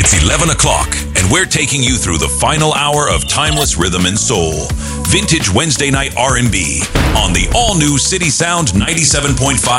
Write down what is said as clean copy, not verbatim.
It's 11 o'clock, and we're taking you through the final hour of timeless rhythm and soul. Vintage Wednesday night R&B on the all-new City Sound 97.5